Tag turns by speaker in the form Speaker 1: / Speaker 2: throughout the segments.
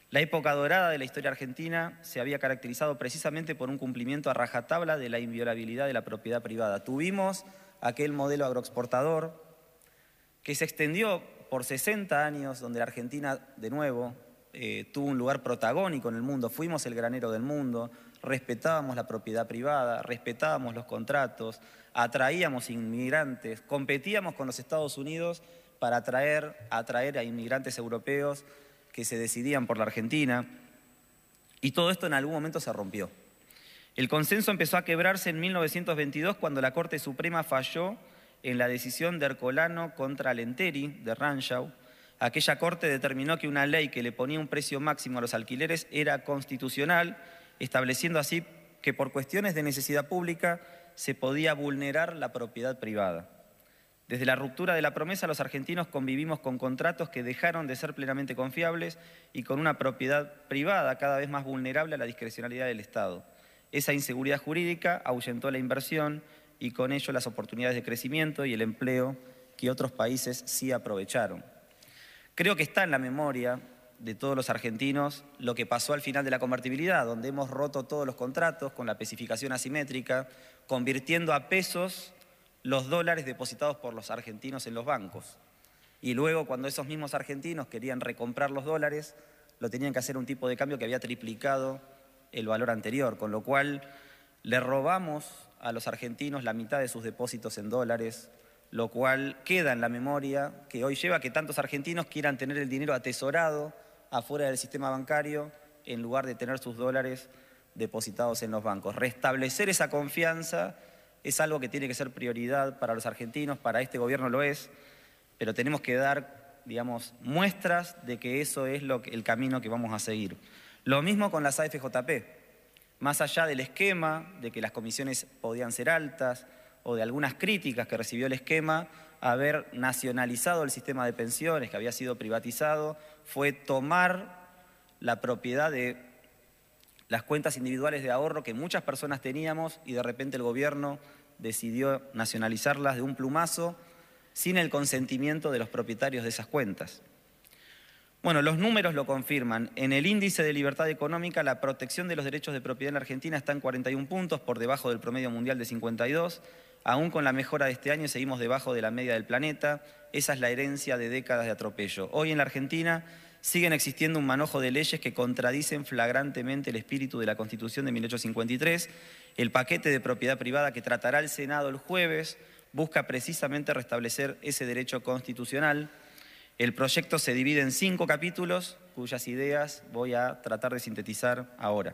Speaker 1: La época dorada de la historia argentina se había caracterizado precisamente por un cumplimiento a rajatabla de la inviolabilidad de la propiedad privada. Tuvimos aquel modelo agroexportador que se extendió por 60 años, donde la Argentina, de nuevo, tuvo un lugar protagónico en el mundo. Fuimos el granero del mundo, respetábamos la propiedad privada, respetábamos los contratos, atraíamos inmigrantes, competíamos con los Estados Unidos para atraer a inmigrantes europeos que se decidían por la Argentina, y todo esto en algún momento se rompió. El consenso empezó a quebrarse en 1922 cuando la Corte Suprema falló en la decisión de Ercolano contra Lenteri de Ranchau. Aquella corte determinó que una ley que le ponía un precio máximo a los alquileres era constitucional, estableciendo así que por cuestiones de necesidad pública se podía vulnerar la propiedad privada. Desde la ruptura de la promesa, los argentinos convivimos con contratos que dejaron de ser plenamente confiables y con una propiedad privada cada vez más vulnerable a la discrecionalidad del Estado. Esa inseguridad jurídica ahuyentó la inversión y con ello las oportunidades de crecimiento y el empleo que otros países sí aprovecharon. Creo que está en la memoria de todos los argentinos lo que pasó al final de la convertibilidad, donde hemos roto todos los contratos con la especificación asimétrica, convirtiendo a pesos los dólares depositados por los argentinos en los bancos. Y luego, cuando esos mismos argentinos querían recomprar los dólares, lo tenían que hacer un tipo de cambio que había triplicado el valor anterior, con lo cual le robamos a los argentinos la mitad de sus depósitos en dólares, lo cual queda en la memoria que hoy lleva a que tantos argentinos quieran tener el dinero atesorado afuera del sistema bancario en lugar de tener sus dólares depositados en los bancos. Restablecer esa confianza es algo que tiene que ser prioridad para los argentinos, para este gobierno lo es, pero tenemos que dar, digamos, muestras de que eso es el camino que vamos a seguir. Lo mismo con las AFJP. Más allá del esquema, de que las comisiones podían ser altas, o de algunas críticas que recibió el esquema, haber nacionalizado el sistema de pensiones que había sido privatizado, fue tomar la propiedad de las cuentas individuales de ahorro que muchas personas teníamos y de repente el gobierno decidió nacionalizarlas de un plumazo sin el consentimiento de los propietarios de esas cuentas. Bueno, los números lo confirman. En el índice de libertad económica, la protección de los derechos de propiedad en la Argentina está en 41 puntos, por debajo del promedio mundial de 52. Aún con la mejora de este año seguimos debajo de la media del planeta. Esa es la herencia de décadas de atropello. Hoy en la Argentina siguen existiendo un manojo de leyes que contradicen flagrantemente el espíritu de la Constitución de 1853. El paquete de propiedad privada que tratará el Senado el jueves busca precisamente restablecer ese derecho constitucional. El proyecto se divide en 5 capítulos, cuyas ideas voy a tratar de sintetizar ahora.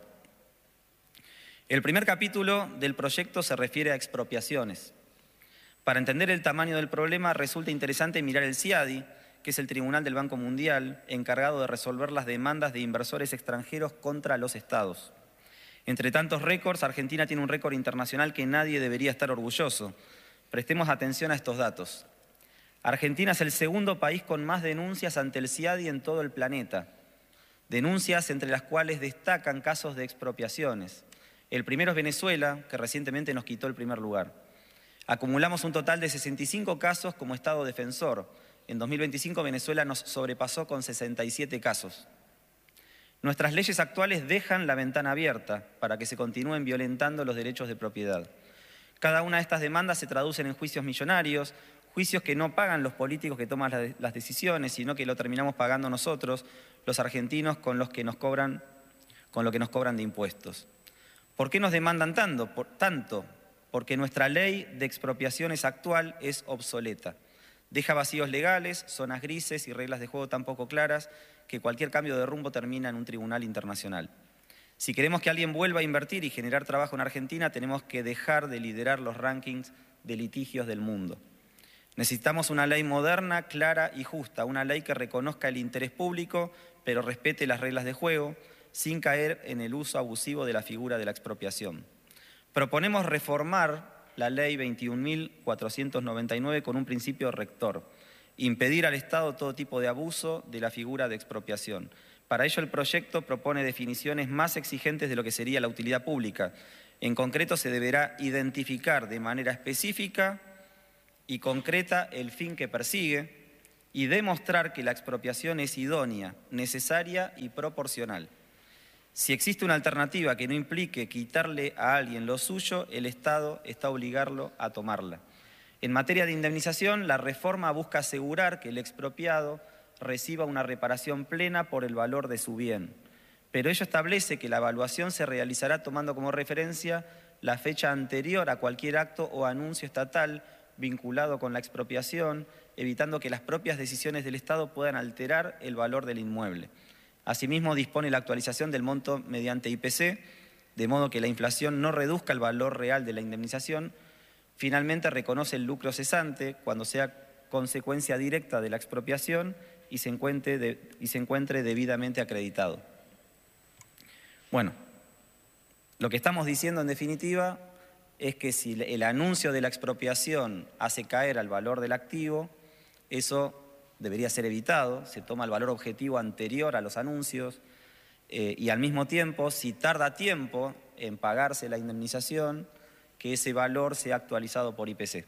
Speaker 1: El primer capítulo del proyecto se refiere a expropiaciones. Para entender el tamaño del problema resulta interesante mirar el CIADI, que es el Tribunal del Banco Mundial, encargado de resolver las demandas de inversores extranjeros contra los estados. Entre tantos récords, Argentina tiene un récord internacional que nadie debería estar orgulloso. Prestemos atención a estos datos. Argentina es el segundo país con más denuncias ante el CIADI en todo el planeta. Denuncias entre las cuales destacan casos de expropiaciones. El primero es Venezuela, que recientemente nos quitó el primer lugar. Acumulamos un total de 65 casos como Estado defensor. En 2025 Venezuela nos sobrepasó con 67 casos. Nuestras leyes actuales dejan la ventana abierta para que se continúen violentando los derechos de propiedad. Cada una de estas demandas se traducen en juicios millonarios, juicios que no pagan los políticos que toman las decisiones, sino que lo terminamos pagando nosotros, los argentinos, con lo que nos cobran de impuestos. ¿Por qué nos demandan tanto? Porque nuestra ley de expropiaciones actual es obsoleta. Deja vacíos legales, zonas grises y reglas de juego tan poco claras que cualquier cambio de rumbo termina en un tribunal internacional. Si queremos que alguien vuelva a invertir y generar trabajo en Argentina, tenemos que dejar de liderar los rankings de litigios del mundo. Necesitamos una ley moderna, clara y justa, una ley que reconozca el interés público, pero respete las reglas de juego, sin caer en el uso abusivo de la figura de la expropiación. Proponemos reformar la ley 21.499 con un principio rector: impedir al Estado todo tipo de abuso de la figura de expropiación. Para ello, el proyecto propone definiciones más exigentes de lo que sería la utilidad pública. En concreto, se deberá identificar de manera específica y concreta el fin que persigue, y demostrar que la expropiación es idónea, necesaria y proporcional. Si existe una alternativa que no implique quitarle a alguien lo suyo, el Estado está obligado a tomarla. En materia de indemnización, la reforma busca asegurar que el expropiado reciba una reparación plena por el valor de su bien, pero ello establece que la evaluación se realizará tomando como referencia la fecha anterior a cualquier acto o anuncio estatal vinculado con la expropiación, evitando que las propias decisiones del Estado puedan alterar el valor del inmueble. Asimismo, dispone la actualización del monto mediante IPC, de modo que la inflación no reduzca el valor real de la indemnización. Finalmente, reconoce el lucro cesante cuando sea consecuencia directa de la expropiación y se encuentre debidamente acreditado. Bueno, lo que estamos diciendo en definitiva es que si el anuncio de la expropiación hace caer al valor del activo, eso debería ser evitado, se toma el valor objetivo anterior a los anuncios y al mismo tiempo, si tarda tiempo en pagarse la indemnización, que ese valor sea actualizado por IPC.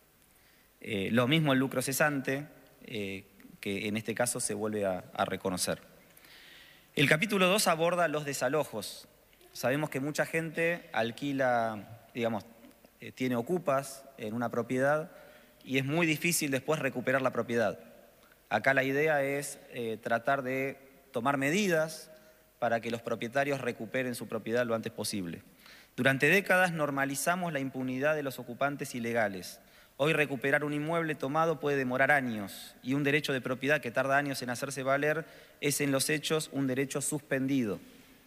Speaker 1: Lo mismo el lucro cesante, que en este caso se vuelve a reconocer. El capítulo 2 aborda los desalojos. Sabemos que mucha gente alquila, tiene ocupas en una propiedad y es muy difícil después recuperar la propiedad. Acá la idea es tratar de tomar medidas para que los propietarios recuperen su propiedad lo antes posible. Durante décadas normalizamos la impunidad de los ocupantes ilegales. Hoy recuperar un inmueble tomado puede demorar años y un derecho de propiedad que tarda años en hacerse valer es en los hechos un derecho suspendido.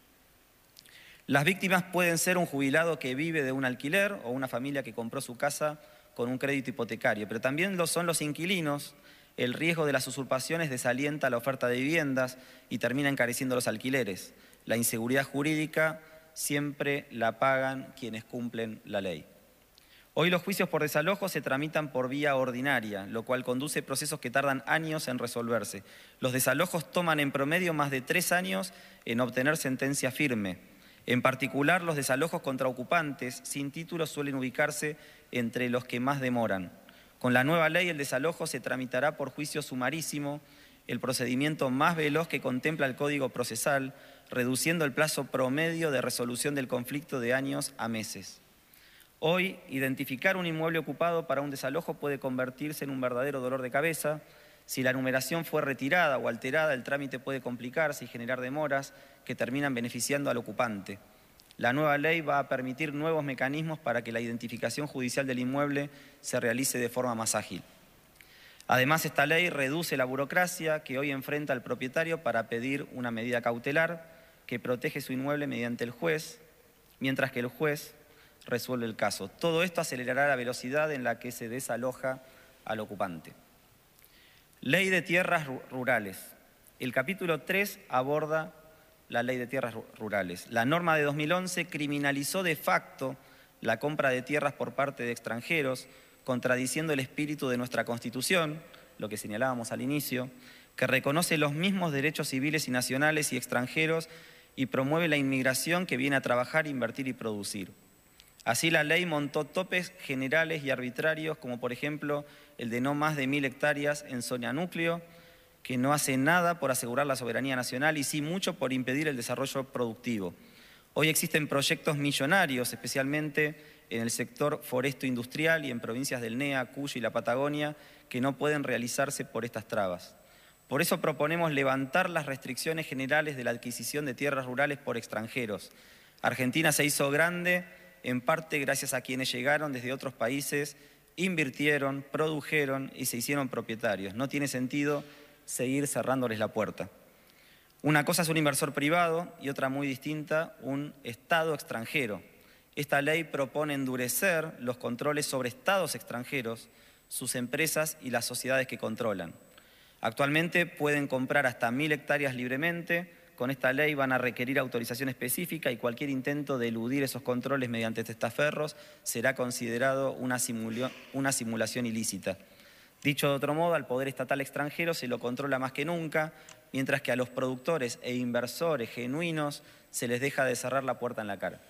Speaker 1: Las víctimas pueden ser un jubilado que vive de un alquiler o una familia que compró su casa con un crédito hipotecario, pero también lo son los inquilinos. El riesgo de las usurpaciones desalienta la oferta de viviendas y termina encareciendo los alquileres. La inseguridad jurídica siempre la pagan quienes cumplen la ley. Hoy los juicios por desalojo se tramitan por vía ordinaria, lo cual conduce a procesos que tardan años en resolverse. Los desalojos toman en promedio más de 3 años en obtener sentencia firme. En particular, los desalojos contra ocupantes sin título suelen ubicarse entre los que más demoran. Con la nueva ley, el desalojo se tramitará por juicio sumarísimo, el procedimiento más veloz que contempla el Código Procesal, reduciendo el plazo promedio de resolución del conflicto de años a meses. Hoy, identificar un inmueble ocupado para un desalojo puede convertirse en un verdadero dolor de cabeza. Si la numeración fue retirada o alterada, el trámite puede complicarse y generar demoras que terminan beneficiando al ocupante. La nueva ley va a permitir nuevos mecanismos para que la identificación judicial del inmueble se realice de forma más ágil. Además, esta ley reduce la burocracia que hoy enfrenta el propietario para pedir una medida cautelar que protege su inmueble mediante el juez, mientras que el juez resuelve el caso. Todo esto acelerará la velocidad en la que se desaloja al ocupante. Ley de tierras rurales. El capítulo 3 aborda la ley de tierras rurales. La norma de 2011 criminalizó de facto la compra de tierras por parte de extranjeros, contradiciendo el espíritu de nuestra Constitución, lo que señalábamos al inicio, que reconoce los mismos derechos civiles y nacionales y extranjeros y promueve la inmigración que viene a trabajar, invertir y producir. Así, la ley montó topes generales y arbitrarios, como por ejemplo el de no más de 1000 hectáreas en zona núcleo, que no hace nada por asegurar la soberanía nacional y sí mucho por impedir el desarrollo productivo. Hoy existen proyectos millonarios, especialmente en el sector foresto-industrial y en provincias del NEA, Cuyo y la Patagonia, que no pueden realizarse por estas trabas. Por eso proponemos levantar las restricciones generales de la adquisición de tierras rurales por extranjeros. Argentina se hizo grande en parte gracias a quienes llegaron desde otros países, invirtieron, produjeron y se hicieron propietarios. No tiene sentido seguir cerrándoles la puerta. Una cosa es un inversor privado y otra muy distinta, un Estado extranjero. Esta ley propone endurecer los controles sobre estados extranjeros, sus empresas y las sociedades que controlan. Actualmente pueden comprar hasta 1000 hectáreas libremente. Con esta ley van a requerir autorización específica y cualquier intento de eludir esos controles mediante testaferros será considerado una simulación ilícita. Dicho de otro modo, al poder estatal extranjero se lo controla más que nunca, mientras que a los productores e inversores genuinos se les deja de cerrar la puerta en la cara.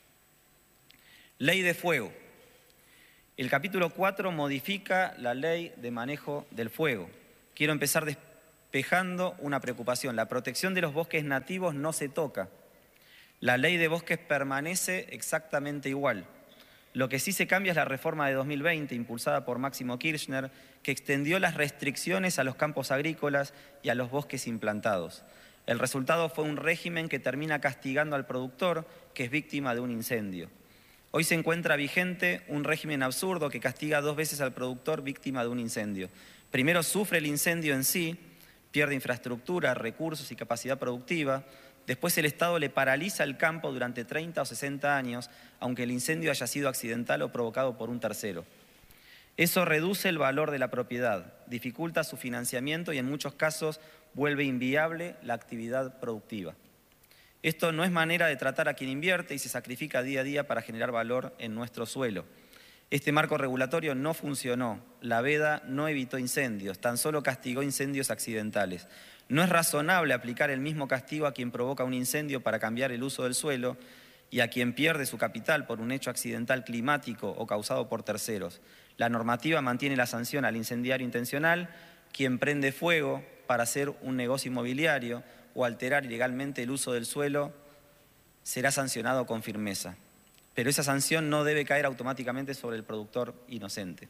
Speaker 1: Ley de fuego. El capítulo 4 modifica la ley de manejo del fuego, quiero empezar despejando una preocupación. La protección de los bosques nativos no se toca. La ley de bosques permanece exactamente igual. Lo que sí se cambia es la reforma de 2020, impulsada por Máximo Kirchner, que extendió las restricciones a los campos agrícolas y a los bosques implantados. El resultado fue un régimen que termina castigando al productor, que es víctima de un incendio. Hoy se encuentra vigente un régimen absurdo que castiga 2 veces al productor víctima de un incendio. Primero sufre el incendio en sí, pierde infraestructura, recursos y capacidad productiva. Después el Estado le paraliza el campo durante 30 o 60 años, aunque el incendio haya sido accidental o provocado por un tercero. Eso reduce el valor de la propiedad, dificulta su financiamiento y en muchos casos vuelve inviable la actividad productiva. Esto no es manera de tratar a quien invierte y se sacrifica día a día para generar valor en nuestro suelo. Este marco regulatorio no funcionó, la veda no evitó incendios, tan solo castigó incendios accidentales. No es razonable aplicar el mismo castigo a quien provoca un incendio para cambiar el uso del suelo y a quien pierde su capital por un hecho accidental climático o causado por terceros. La normativa mantiene la sanción al incendiario intencional, quien prende fuego para hacer un negocio inmobiliario o alterar ilegalmente el uso del suelo será sancionado con firmeza. Pero esa sanción no debe caer automáticamente sobre el productor inocente.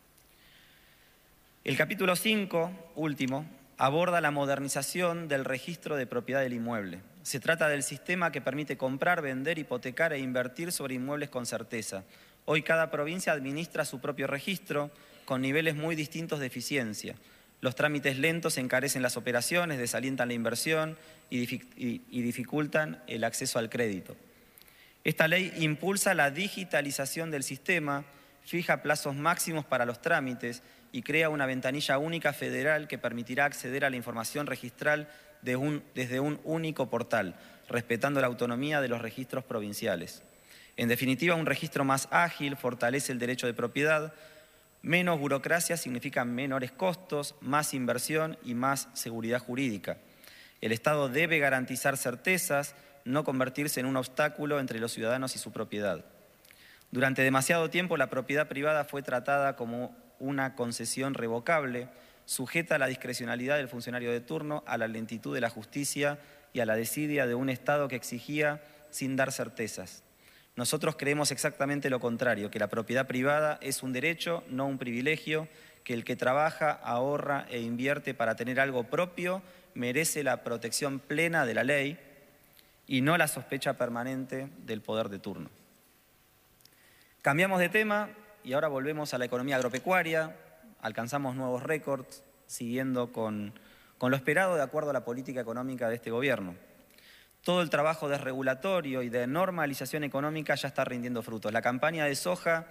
Speaker 1: El capítulo 5, último, aborda la modernización del registro de propiedad del inmueble. Se trata del sistema que permite comprar, vender, hipotecar e invertir sobre inmuebles con certeza. Hoy cada provincia administra su propio registro con niveles muy distintos de eficiencia. Los trámites lentos encarecen las operaciones, desalientan la inversión y dificultan el acceso al crédito. Esta ley impulsa la digitalización del sistema, fija plazos máximos para los trámites y crea una ventanilla única federal que permitirá acceder a la información registral desde un único portal, respetando la autonomía de los registros provinciales. En definitiva, un registro más ágil fortalece el derecho de propiedad. Menos burocracia significa menores costos, más inversión y más seguridad jurídica. El Estado debe garantizar certezas, no convertirse en un obstáculo entre los ciudadanos y su propiedad. Durante demasiado tiempo la propiedad privada fue tratada como una concesión revocable, sujeta a la discrecionalidad del funcionario de turno, a la lentitud de la justicia y a la desidia de un Estado que exigía sin dar certezas. Nosotros creemos exactamente lo contrario, que la propiedad privada es un derecho, no un privilegio, que el que trabaja, ahorra e invierte para tener algo propio merece la protección plena de la ley y no la sospecha permanente del poder de turno. Cambiamos de tema y ahora volvemos a la economía agropecuaria. Alcanzamos nuevos récords, siguiendo con lo esperado de acuerdo a la política económica de este gobierno. Todo el trabajo desregulatorio y de normalización económica ya está rindiendo frutos. La campaña de soja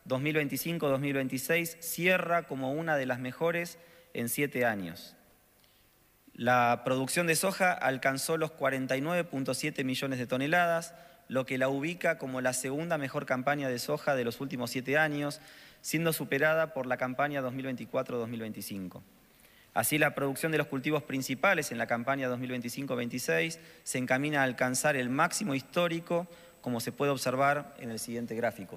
Speaker 1: 2025-2026 cierra como una de las mejores en 7 años. La producción de soja alcanzó los 49,7 millones de toneladas, lo que la ubica como la segunda mejor campaña de soja de los últimos 7 años, siendo superada por la campaña 2024-2025. Así, la producción de los cultivos principales en la campaña 2025-26 se encamina a alcanzar el máximo histórico, como se puede observar en el siguiente gráfico.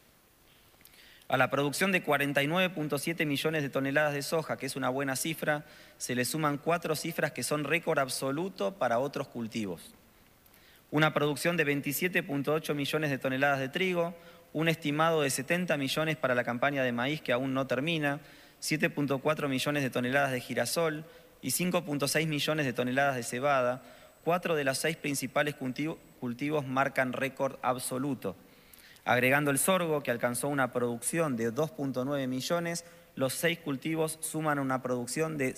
Speaker 1: A la producción de 49,7 millones de toneladas de soja, que es una buena cifra, se le suman 4 cifras que son récord absoluto para otros cultivos. Una producción de 27,8 millones de toneladas de trigo, un estimado de 70 millones para la campaña de maíz que aún no termina, 7,4 millones de toneladas de girasol y 5,6 millones de toneladas de cebada. 4 de los 6 principales cultivos marcan récord absoluto. Agregando el sorgo, que alcanzó una producción de 2,9 millones, los 6 cultivos suman una producción de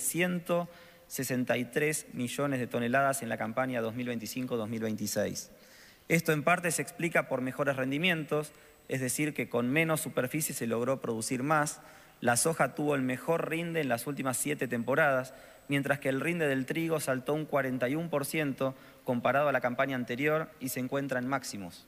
Speaker 1: 163 millones de toneladas en la campaña 2025-2026. Esto en parte se explica por mejores rendimientos, es decir, que con menos superficie se logró producir más. La soja tuvo el mejor rinde en las últimas 7 temporadas, mientras que el rinde del trigo saltó un 41% comparado a la campaña anterior y se encuentra en máximos.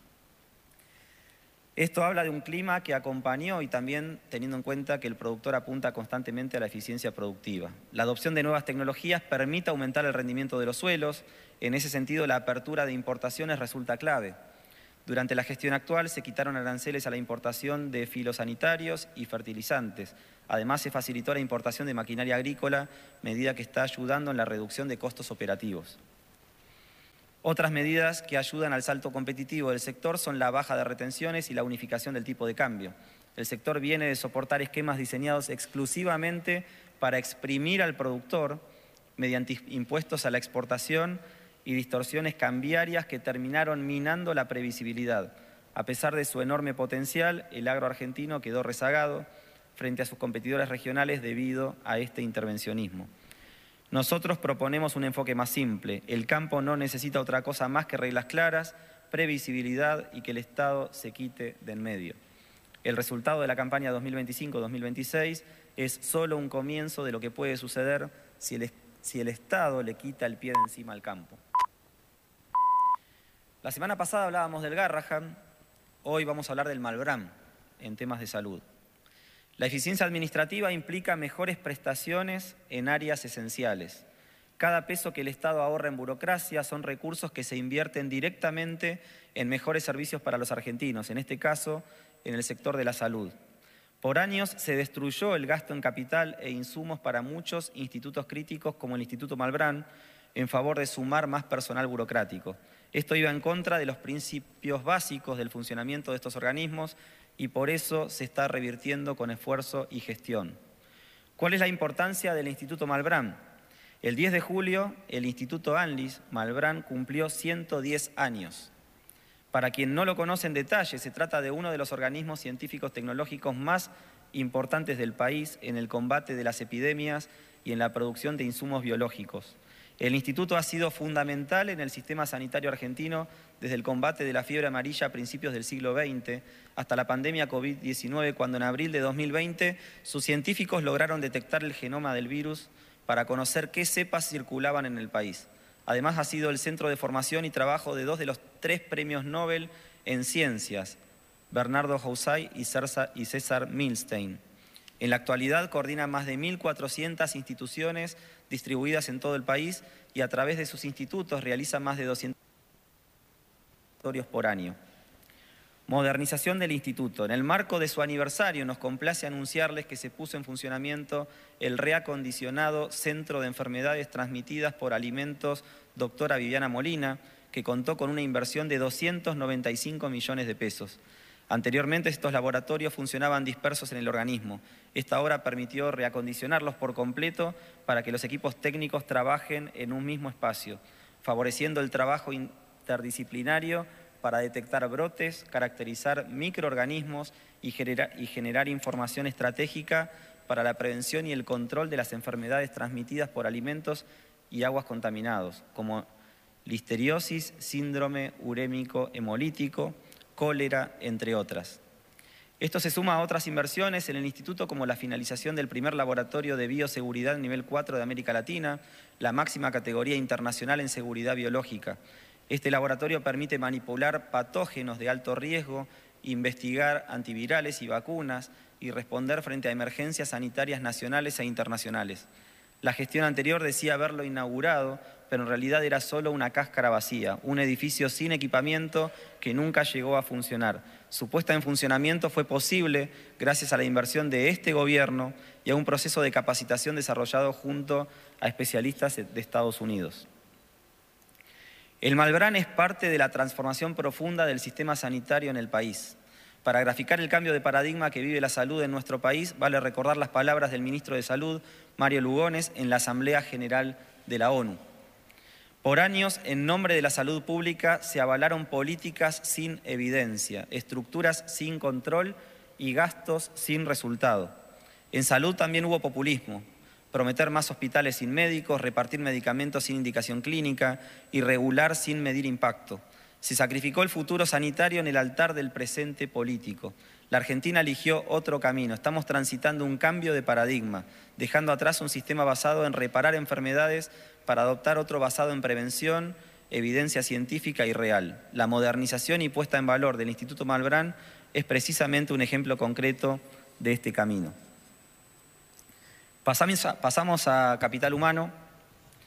Speaker 1: Esto habla de un clima que acompañó y también teniendo en cuenta que el productor apunta constantemente a la eficiencia productiva. La adopción de nuevas tecnologías permite aumentar el rendimiento de los suelos. En ese sentido, la apertura de importaciones resulta clave. Durante la gestión actual se quitaron aranceles a la importación de fitosanitarios y fertilizantes. Además, se facilitó la importación de maquinaria agrícola, medida que está ayudando en la reducción de costos operativos. Otras medidas que ayudan al salto competitivo del sector son la baja de retenciones y la unificación del tipo de cambio. El sector viene de soportar esquemas diseñados exclusivamente para exprimir al productor mediante impuestos a la exportación y distorsiones cambiarias que terminaron minando la previsibilidad. A pesar de su enorme potencial, el agro argentino quedó rezagado frente a sus competidores regionales debido a este intervencionismo. Nosotros proponemos un enfoque más simple. El campo no necesita otra cosa más que reglas claras, previsibilidad y que el Estado se quite de en medio. El resultado de la campaña 2025-2026 es solo un comienzo de lo que puede suceder si el Estado le quita el pie de encima al campo. La semana pasada hablábamos del Garrahan, hoy vamos a hablar del Malbrán en temas de salud. La eficiencia administrativa implica mejores prestaciones en áreas esenciales. Cada peso que el Estado ahorra en burocracia son recursos que se invierten directamente en mejores servicios para los argentinos, en este caso, en el sector de la salud. Por años se destruyó el gasto en capital e insumos para muchos institutos críticos como el Instituto Malbrán en favor de sumar más personal burocrático. Esto iba en contra de los principios básicos del funcionamiento de estos organismos y por eso se está revirtiendo con esfuerzo y gestión. ¿Cuál es la importancia del Instituto Malbrán? El 10 de julio, el Instituto ANLIS Malbrán cumplió 110 años. Para quien no lo conoce en detalle, se trata de uno de los organismos científicos tecnológicos más importantes del país en el combate de las epidemias y en la producción de insumos biológicos. El instituto ha sido fundamental en el sistema sanitario argentino desde el combate de la fiebre amarilla a principios del siglo XX hasta la pandemia COVID-19, cuando en abril de 2020 sus científicos lograron detectar el genoma del virus para conocer qué cepas circulaban en el país. Además, ha sido el centro de formación y trabajo de 2 de los 3 premios Nobel en ciencias, Bernardo Houssay y César Milstein. En la actualidad coordina más de 1.400 instituciones distribuidas en todo el país y a través de sus institutos realiza más de 200 laboratorios por año. Modernización del instituto. En el marco de su aniversario nos complace anunciarles que se puso en funcionamiento el reacondicionado Centro de Enfermedades Transmitidas por Alimentos Doctora Viviana Molina, que contó con una inversión de 295 millones de pesos. Anteriormente estos laboratorios funcionaban dispersos en el organismo. Esta obra permitió reacondicionarlos por completo para que los equipos técnicos trabajen en un mismo espacio, favoreciendo el trabajo interdisciplinario para detectar brotes, caracterizar microorganismos y generar información estratégica para la prevención y el control de las enfermedades transmitidas por alimentos y aguas contaminados, como listeriosis, síndrome urémico hemolítico, cólera, entre otras. Esto se suma a otras inversiones en el instituto como la finalización del primer laboratorio de bioseguridad nivel 4 de América Latina, la máxima categoría internacional en seguridad biológica. Este laboratorio permite manipular patógenos de alto riesgo, investigar antivirales y vacunas y responder frente a emergencias sanitarias nacionales e internacionales. La gestión anterior decía haberlo inaugurado, pero en realidad era solo una cáscara vacía, un edificio sin equipamiento que nunca llegó a funcionar. Su puesta en funcionamiento fue posible gracias a la inversión de este gobierno y a un proceso de capacitación desarrollado junto a especialistas de Estados Unidos. El Malbrán es parte de la transformación profunda del sistema sanitario en el país. Para graficar el cambio de paradigma que vive la salud en nuestro país, vale recordar las palabras del ministro de Salud, Mario Lugones, en la Asamblea General de la ONU. Por años, en nombre de la salud pública, se avalaron políticas sin evidencia, estructuras sin control y gastos sin resultado. En salud también hubo populismo. Prometer más hospitales sin médicos, repartir medicamentos sin indicación clínica y regular sin medir impacto. Se sacrificó el futuro sanitario en el altar del presente político. La Argentina eligió otro camino. Estamos transitando un cambio de paradigma, dejando atrás un sistema basado en reparar enfermedades para adoptar otro basado en prevención, evidencia científica y real. La modernización y puesta en valor del Instituto Malbrán es precisamente un ejemplo concreto de este camino. Pasamos a Capital Humano,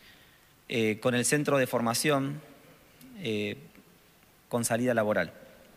Speaker 1: con el Centro de Formación con salida laboral.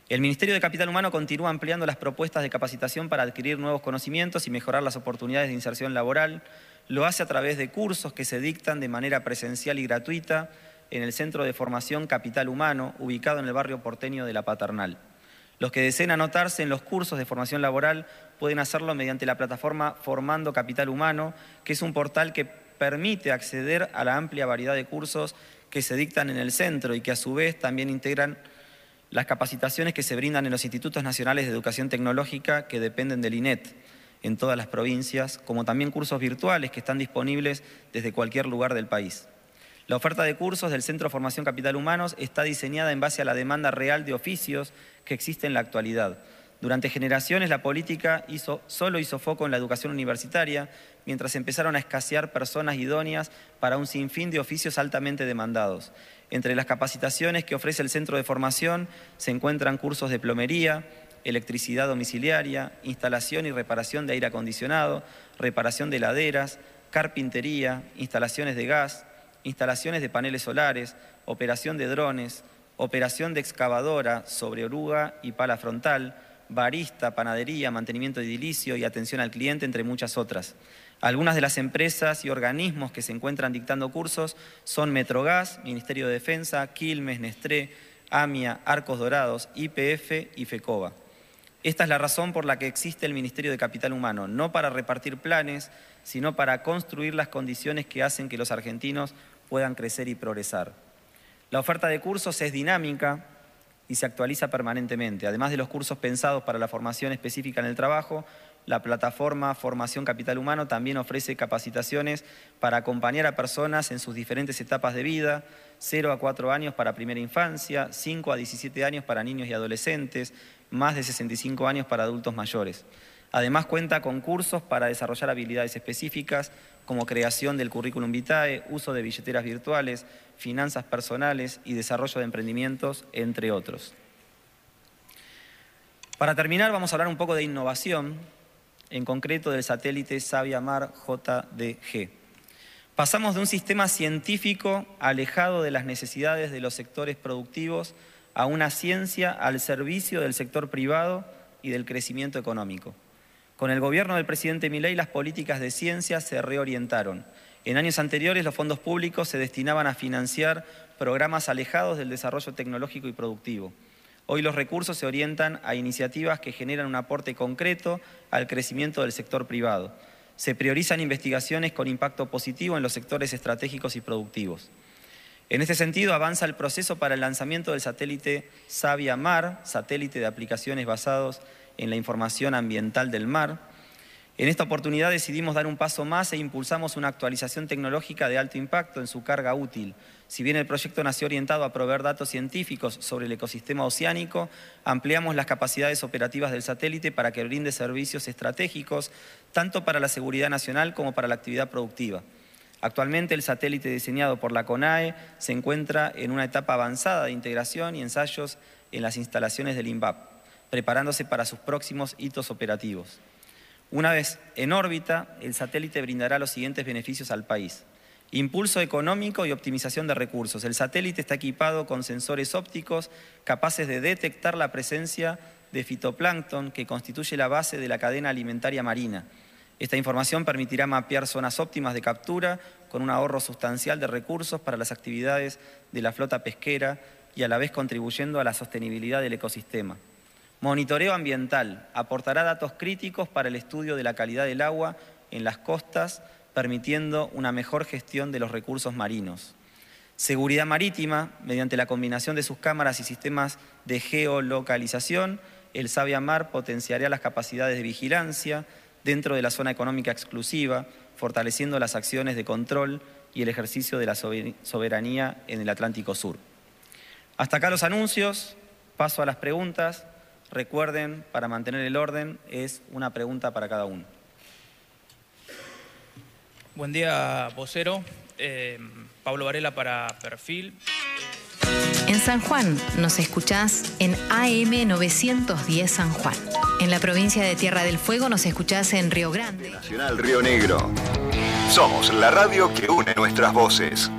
Speaker 1: El Ministerio de Capital Humano continúa ampliando las propuestas de capacitación para adquirir nuevos conocimientos y mejorar las oportunidades de inserción laboral. Lo hace a través de cursos que se dictan de manera presencial y gratuita en el Centro de Formación Capital Humano, ubicado en el barrio porteño de La Paternal. Los que deseen anotarse en los cursos de formación laboral pueden hacerlo mediante la plataforma Formando Capital Humano, que es un portal que permite acceder a la amplia variedad de cursos que se dictan en el centro y que a su vez también integran las capacitaciones que se brindan en los Institutos Nacionales de Educación Tecnológica que dependen del INET en todas las provincias, como también cursos virtuales que están disponibles desde cualquier lugar del país. La oferta de cursos del Centro de Formación Capital Humanos está diseñada en base a la demanda real de oficios que existe en la actualidad. Durante generaciones la política solo hizo foco en la educación universitaria, mientras empezaron a escasear personas idóneas para un sinfín de oficios altamente demandados. Entre las capacitaciones que ofrece el Centro de Formación se encuentran cursos de plomería, electricidad domiciliaria, instalación y reparación de aire acondicionado, reparación de heladeras, carpintería, instalaciones de gas, instalaciones de paneles solares, operación de drones, operación de excavadora sobre oruga y pala frontal, barista, panadería, mantenimiento edilicio y atención al cliente, entre muchas otras. Algunas de las empresas y organismos que se encuentran dictando cursos son Metrogas, Ministerio de Defensa, Quilmes, Nestlé, AMIA, Arcos Dorados, YPF y FECOBA. Esta es la razón por la que existe el Ministerio de Capital Humano, no para repartir planes, sino para construir las condiciones que hacen que los argentinos puedan crecer y progresar. La oferta de cursos es dinámica y se actualiza permanentemente. Además de los cursos pensados para la formación específica en el trabajo, la plataforma Formación Capital Humano también ofrece capacitaciones para acompañar a personas en sus diferentes etapas de vida, 0 a 4 años para primera infancia, 5 a 17 años para niños y adolescentes, más de 65 años para adultos mayores. Además cuenta con cursos para desarrollar habilidades específicas como creación del currículum vitae, uso de billeteras virtuales, finanzas personales y desarrollo de emprendimientos, entre otros. Para terminar, vamos a hablar un poco de innovación, en concreto del satélite Sabiamar JDG. Pasamos de un sistema científico alejado de las necesidades de los sectores productivos a una ciencia al servicio del sector privado y del crecimiento económico. Con el gobierno del presidente Milei, las políticas de ciencia se reorientaron. En años anteriores, los fondos públicos se destinaban a financiar programas alejados del desarrollo tecnológico y productivo. Hoy los recursos se orientan a iniciativas que generan un aporte concreto al crecimiento del sector privado. Se priorizan investigaciones con impacto positivo en los sectores estratégicos y productivos. En este sentido, avanza el proceso para el lanzamiento del satélite Sabiamar, satélite de aplicaciones basados en la información ambiental del mar. En esta oportunidad decidimos dar un paso más e impulsamos una actualización tecnológica de alto impacto en su carga útil. Si bien el proyecto nació orientado a proveer datos científicos sobre el ecosistema oceánico, ampliamos las capacidades operativas del satélite para que brinde servicios estratégicos, tanto para la seguridad nacional como para la actividad productiva. Actualmente el satélite diseñado por la CONAE se encuentra en una etapa avanzada de integración y ensayos en las instalaciones del INVAP, preparándose para sus próximos hitos operativos. Una vez en órbita, el satélite brindará los siguientes beneficios al país. Impulso económico y optimización de recursos. El satélite está equipado con sensores ópticos capaces de detectar la presencia de fitoplancton que constituye la base de la cadena alimentaria marina. Esta información permitirá mapear zonas óptimas de captura con un ahorro sustancial de recursos para las actividades de la flota pesquera y a la vez contribuyendo a la sostenibilidad del ecosistema. Monitoreo ambiental. Aportará datos críticos para el estudio de la calidad del agua en las costas, permitiendo una mejor gestión de los recursos marinos. Seguridad marítima. Mediante la combinación de sus cámaras y sistemas de geolocalización, el Sabiamar potenciará las capacidades de vigilancia dentro de la zona económica exclusiva, fortaleciendo las acciones de control y el ejercicio de la soberanía en el Atlántico Sur. Hasta acá los anuncios. Paso a las preguntas. Recuerden, para mantener el orden, es una pregunta para cada uno.
Speaker 2: Buen día, vocero. Pablo Varela para Perfil.
Speaker 3: En San Juan nos escuchás en AM 910 San Juan. En la provincia de Tierra del Fuego nos escuchás en Río Grande.
Speaker 4: Nacional Río Negro. Somos la radio que une nuestras voces.